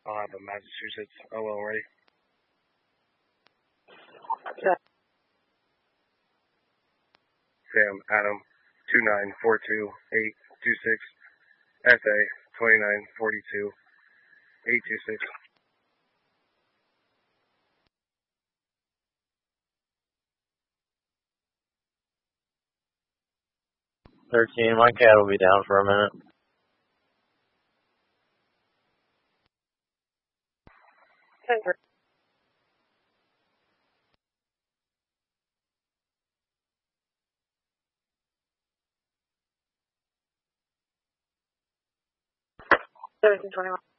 I'll have a Massachusetts OL ready. Sam, Adam, 2942826, SA, 2942, 826. 13, my cat will be down for a minute. Okay. 1721.